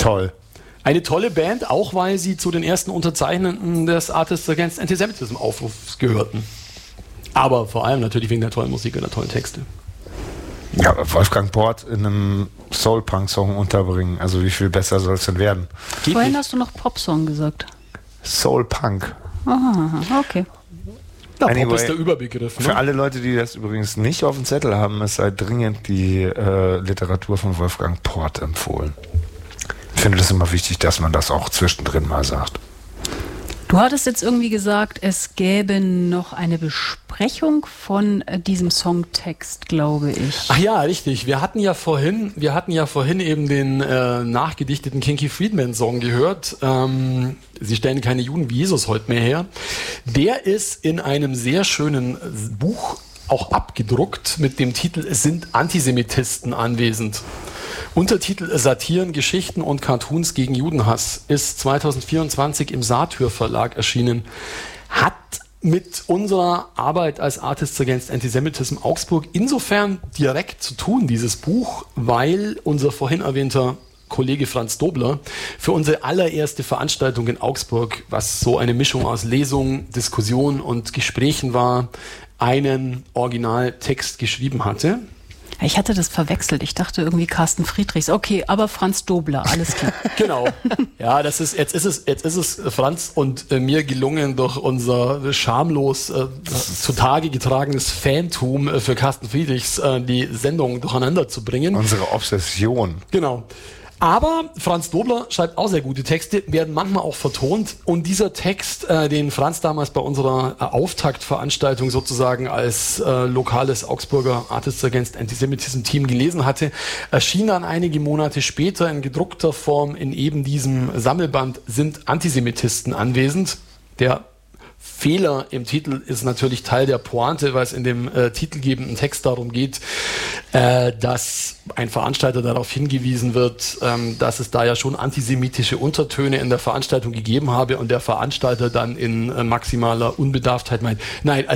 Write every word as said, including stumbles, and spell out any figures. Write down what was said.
Toll. Eine tolle Band, auch weil sie zu den ersten Unterzeichnenden des Artists Against Antisemitism Aufrufs gehörten. Aber vor allem natürlich wegen der tollen Musik und der tollen Texte. Ja, Wolfgang Port in einem Soul-Punk-Song unterbringen. Also wie viel besser soll es denn werden? Geht Vorhin nicht. Hast du noch Popsong gesagt. Soul-Punk. Aha, okay. Na, anyway, Pop ist der Überbegriff. Ne? Für alle Leute, die das übrigens nicht auf dem Zettel haben, es sei dringend die äh, Literatur von Wolfgang Port empfohlen. Ich finde das immer wichtig, dass man das auch zwischendrin mal sagt. Du hattest jetzt irgendwie gesagt, es gäbe noch eine Besprechung von äh, diesem Songtext, glaube ich. Ach ja, richtig. Wir hatten ja vorhin, wir hatten ja vorhin eben den äh, nachgedichteten Kinky Friedman Song gehört. Ähm, Sie stellen keine Juden wie Jesus heute mehr her. Der ist in einem sehr schönen Buch auch abgedruckt mit dem Titel "Es sind Antisemitisten anwesend". Untertitel Satiren, Geschichten und Cartoons gegen Judenhass ist zwanzig vierundzwanzig im Satyr Verlag erschienen. Hat mit unserer Arbeit als Artists Against Antisemitism Augsburg insofern direkt zu tun, dieses Buch, weil unser vorhin erwähnter Kollege Franz Dobler für unsere allererste Veranstaltung in Augsburg, was so eine Mischung aus Lesung, Diskussion und Gesprächen war, einen Originaltext geschrieben hatte. Ich hatte das verwechselt. Ich dachte irgendwie Carsten Friedrichs. Okay, aber Franz Dobler, alles klar. Genau. Ja, das ist, jetzt ist es, jetzt ist es Franz und äh, mir gelungen, durch unser schamlos äh, zutage getragenes Fantum äh, für Carsten Friedrichs äh, die Sendung durcheinander zu bringen. Unsere Obsession. Genau. Aber Franz Dobler schreibt auch sehr gute Texte, werden manchmal auch vertont. Und dieser Text, äh, den Franz damals bei unserer äh, Auftaktveranstaltung sozusagen als äh, lokales Augsburger Artists Against Antisemitism Team gelesen hatte, erschien dann einige Monate später in gedruckter Form in eben diesem Sammelband "Sind Antisemitisten anwesend", der Fehler im Titel ist natürlich Teil der Pointe, weil es in dem äh, titelgebenden Text darum geht, äh, dass ein Veranstalter darauf hingewiesen wird, ähm, dass es da ja schon antisemitische Untertöne in der Veranstaltung gegeben habe und der Veranstalter dann in äh, maximaler Unbedarftheit meint, nein,